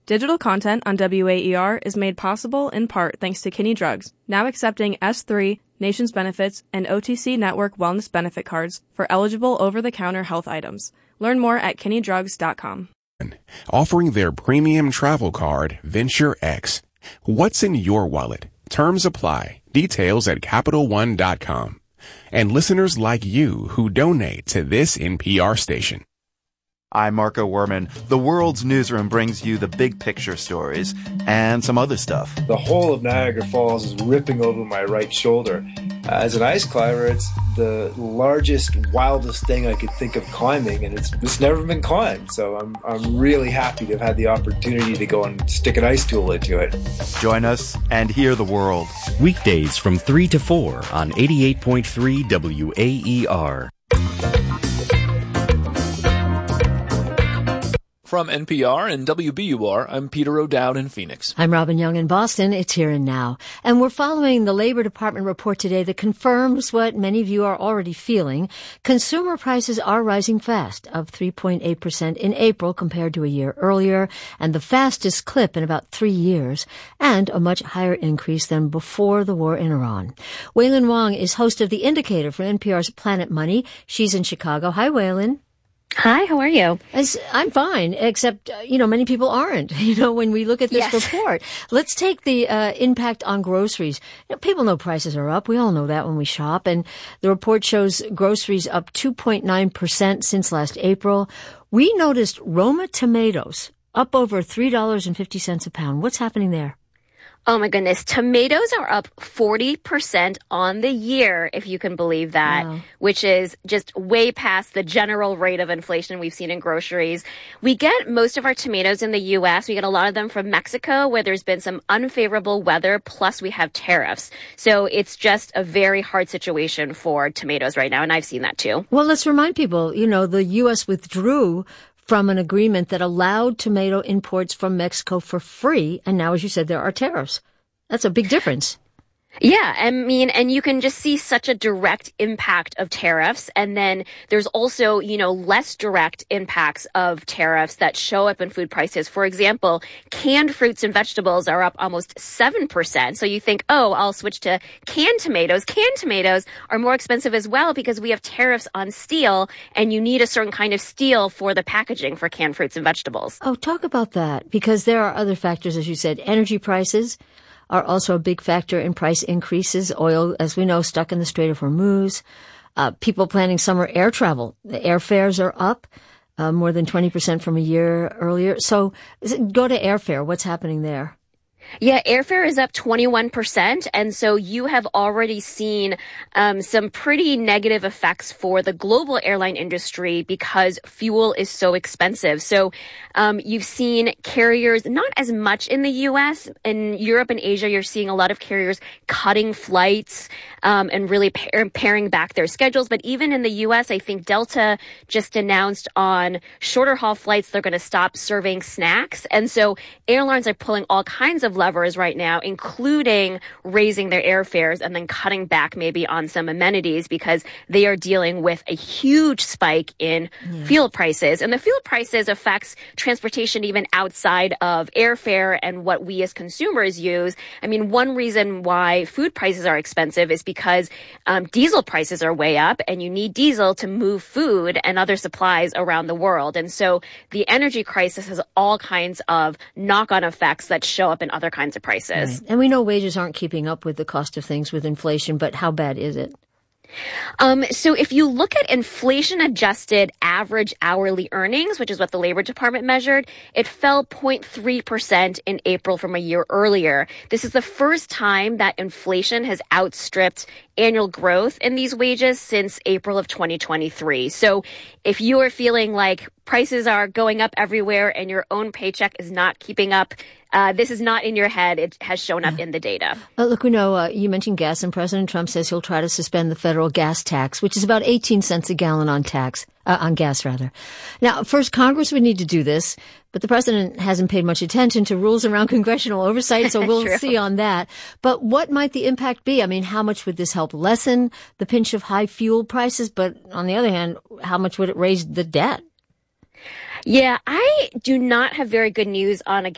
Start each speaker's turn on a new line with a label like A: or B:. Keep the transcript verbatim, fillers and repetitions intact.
A: Digital content on W A E R is made possible in part thanks to Kinney Drugs, now accepting S three, Nations Benefits, and O T C Network Wellness Benefit cards for eligible over-the-counter health items. Learn more at kinney drugs dot com.
B: Offering their premium travel card, Venture X. What's in your wallet? Terms apply. Details at Capital One dot com. And listeners like you who donate to this N P R station.
C: I'm Marco Werman. The World's Newsroom brings you the big picture stories and some other stuff.
D: The whole of Niagara Falls is ripping over my right shoulder. As an ice climber, it's the largest, wildest thing I could think of climbing, and it's it's never been climbed. So I'm I'm really happy to have had the opportunity to go and stick an ice tool into it.
C: Join us and hear the world.
E: Weekdays from three to four on eighty-eight point three W A E R.
F: From N P R and W B U R, I'm Peter O'Dowd in Phoenix.
G: I'm Robin Young in Boston. It's Here and Now. And we're following the Labor Department report today that confirms what many of you are already feeling. Consumer prices are rising fast, up three point eight percent in April compared to a year earlier, and the fastest clip in about three years, and a much higher increase than before the war in Iran. Wailin Wong is host of The Indicator for N P R's Planet Money. She's in Chicago. Hi, Wailin.
H: Hi, how are you?
G: As, I'm fine, except, uh, you know, many people aren't, you know, when we look at this
H: yes.
G: report. Let's take the uh, impact on groceries. You know, people know prices are up. We all know that when we shop. And the report shows groceries up two point nine percent since last April. We noticed Roma tomatoes up over three dollars and fifty cents a pound. What's happening there?
H: Oh, my goodness. Tomatoes are up forty percent on the year, if you can believe that, wow. which is just way past the general rate of inflation we've seen in groceries. We get most of our tomatoes in the U S. We get a lot of them from Mexico, where there's been some unfavorable weather, plus we have tariffs. So it's just a very hard situation for tomatoes right now, and I've seen that too.
G: Well, let's remind people, you know, the U S withdrew from an agreement that allowed tomato imports from Mexico for free. And now, as you said, there are tariffs. That's a big difference.
H: Yeah, I mean, and you can just see such a direct impact of tariffs. And then there's also, you know, less direct impacts of tariffs that show up in food prices. For example, canned fruits and vegetables are up almost seven percent. So you think, oh, I'll switch to canned tomatoes. Canned tomatoes are more expensive as well because we have tariffs on steel, and you need a certain kind of steel for the packaging for canned fruits and vegetables.
G: Oh, talk about that, because there are other factors, as you said. Energy prices are also a big factor in price increases. Oil, as we know, stuck in the Strait of Hormuz. Uh, people planning summer air travel. The airfares are up uh, more than twenty percent from a year earlier. So go to airfare. What's happening there?
H: Yeah, airfare is up twenty-one percent. And so you have already seen um, some pretty negative effects for the global airline industry because fuel is so expensive. So um, you've seen carriers, not as much in the U S. In Europe and Asia, you're seeing a lot of carriers cutting flights um, and really par- paring back their schedules. But even in the U S, I think Delta just announced on shorter haul flights, they're going to stop serving snacks. And so airlines are pulling all kinds of levers right now, including raising their airfares and then cutting back maybe on some amenities because they are dealing with a huge spike in yeah. fuel prices. And the fuel prices affects transportation even outside of airfare and what we as consumers use. I mean, one reason why food prices are expensive is because um, diesel prices are way up, and you need diesel to move food and other supplies around the world. And so the energy crisis has all kinds of knock-on effects that show up in other kinds of prices.
G: Right. And we know wages aren't keeping up with the cost of things with inflation, but how bad is it?
H: Um, so if you look at inflation-adjusted average hourly earnings, which is what the Labor Department measured, it fell zero point three percent in April from a year earlier. This is the first time that inflation has outstripped annual growth in these wages since April of twenty twenty-three. So if you are feeling like prices are going up everywhere and your own paycheck is not keeping up, Uh, this is not in your head. It has shown up in the data.
G: Uh, look, we know uh, you mentioned gas, and President Trump says he'll try to suspend the federal gas tax, which is about eighteen cents a gallon on tax, uh, on gas, rather. Now, first, Congress would need to do this, but the president hasn't paid much attention to rules around congressional oversight, so we'll see on that. But what might the impact be? I mean, how much would this help lessen the pinch of high fuel prices? But on the other hand, how much would it raise the debt?
H: Yeah, I do not have very good news on a